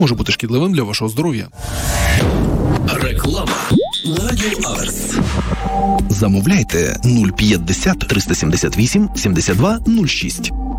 може бути шкідливим для вашого здоров'я. Реклама на Радіо Аверс. Замовляйте 050 378 72 06.